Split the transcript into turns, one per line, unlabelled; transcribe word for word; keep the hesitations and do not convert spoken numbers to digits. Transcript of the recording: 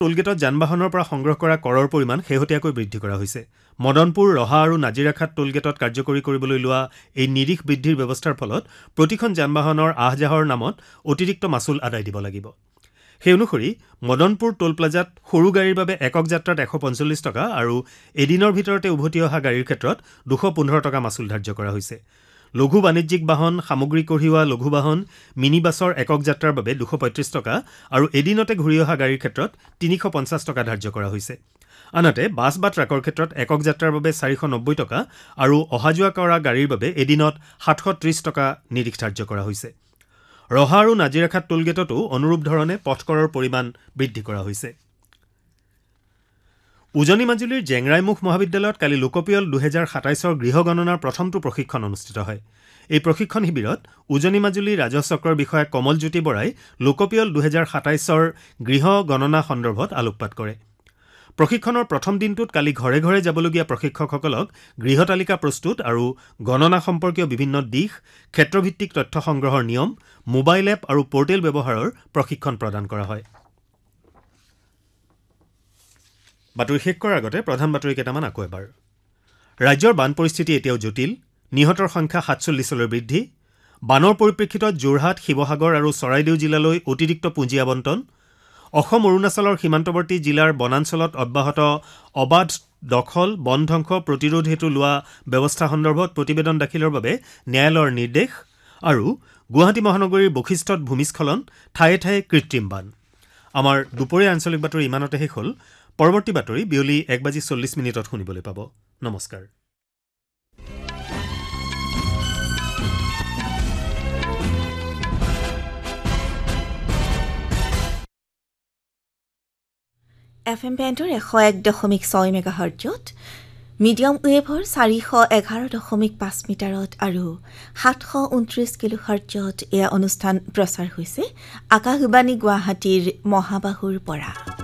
টোলগেটত যান-বাহনৰ পৰা সংগ্ৰহ কৰা কৰৰ পৰিমাণ শেহতীয়াকৈ বৃদ্ধি কৰা হৈছে। মদনপুৰ, ৰহা আৰু নাজিৰাখাট টোলগেটত কাৰ্যকৰী কৰিবলৈ লোৱা এই নিৰিখ বৃদ্ধিৰ ব্যৱস্থাৰ ফলত প্ৰতিখন যান-বাহনৰ আহ-যাহৰ নামত অতিৰিক্ত মাচুল আদায় দিব লাগিব। সেই অনুসৰি মদনপুৰ টোল প্লাজাত সৰু গাড়ীৰ বাবে একক যাত্ৰাত এশ পঞ্চল্লিছ টকা আৰু এদিনৰ ভিতৰতে উভতি অহা গাড়ীৰ ক্ষেত্ৰত দুশ পোন্ধৰ টকা মাচুল ধাৰ্য কৰা হৈছে। লঘু বাণিজ্যিক বাহন, সামগ্ৰী কঢ়িওৱা লঘু বাহন, মিনি বাছৰ একক যাত্ৰাৰ বাবে দুশ পঁয়ত্ৰিছ টকা আৰু এদিনতে ঘূৰি অহা গাড়ীৰ ক্ষেত্ৰত তিনিশ পঞ্চাছ টকা ধাৰ্য কৰা হৈছে। আনহাতে বাছ বা ট্ৰাকৰ ক্ষেত্ৰত একক যাত্ৰাৰ বাবে চাৰিশ নব্বৈ টকা আৰু অহা যোৱা কৰা গাড়ীৰ বাবে এদিনত সাতশ ত্ৰিছ টকা নিৰিখ ধাৰ্য কৰা হৈছে। ৰহা আৰু নাজিৰাখাট টোলগেটতো অনুৰূপ ধৰণে পথকৰৰ পৰিমাণ বৃদ্ধি কৰা হৈছে। উজনি মাজুলীৰ জেংৰাইমুখ মহাবিদ্যালয়ত কালি লোকপিয়ল দুহেজাৰ সাতাইছৰ গৃহ গণনাৰ প্ৰথমটো প্ৰশিক্ষণ অনুষ্ঠিত হয়। এই প্ৰশিক্ষণ শিবিৰত উজনি মাজুলী ৰাজহ চক্ৰৰ বিষয়া কমলজ্যোতি বৰাই লোকপিয়ল দুহেজাৰ সাতাইছৰ গৃহ গণনা সন্দৰ্ভত আলোকপাত কৰে। প্ৰশিক্ষণৰ প্ৰথম দিনটোত কালি ঘৰে ঘৰে যাবলগীয়া প্ৰশিক্ষকসকলক গৃহ তালিকা প্ৰস্তুত আৰু গণনা সম্পৰ্কীয় বিভিন্ন দিশ, ক্ষেত্ৰভিত্তিক তথ্য সংগ্ৰহৰ নিয়ম, মোবাইল এপ আৰু পৰ্টেল ব্যৱহাৰৰ প্ৰশিক্ষণ প্ৰদান কৰা হয়। বাতৰি শেষ কৰাৰ আগতে প্ৰধান বাতৰি কেইটামান আকৌ এবাৰ। ৰাজ্যৰ বান পৰিস্থিতি এতিয়াও জটিল, নিহতৰ সংখ্যা সাতচল্লিছলৈ বৃদ্ধি। বানৰ পৰিপ্ৰেক্ষিতত যোৰহাট, শিৱসাগৰ আৰু চৰাইদেউ জিলালৈ অতিৰিক্ত পুঁজি আবণ্টন। অসম অৰুণাচলৰ সীমান্তৱৰ্তী জিলাৰ বনাঞ্চলত অব্যাহত অবাধ দখল, বন ধ্বংস প্ৰতিৰোধ হেতু লোৱা ব্যৱস্থা সন্দৰ্ভত প্ৰতিবেদন দাখিলৰ বাবে ন্যায়ালয়ৰ নিৰ্দেশ। আৰু গুৱাহাটী মহানগৰীৰ বশিষ্ঠত ভূমিস্খলন, ঠায়ে ঠায়ে কৃত্ৰিম বান। আমাৰ দুপৰীয়া আঞ্চলিক বাতৰি ইমানতে শেষ হ'ল। পৰৱৰ্তী বাতৰি বিয়লি এক বাজি চল্লিছ মিনিটত শুনিবলৈ পাব। নমস্কাৰ।
এফ এম বেণ্ডৰ এশ এক দশমিক ছয় মেগাহাৰ্টজত, মিডিয়াম ৱেভৰ চাৰিশ এঘাৰ দশমিক পাঁচ মিটাৰত আৰু সাতশ ঊনত্ৰিছ কিলোহাৰ্টজত এয়া অনুষ্ঠান প্ৰচাৰ হৈছে আকাশবাণী গুৱাহাটীৰ মহাবাহুৰ পৰা।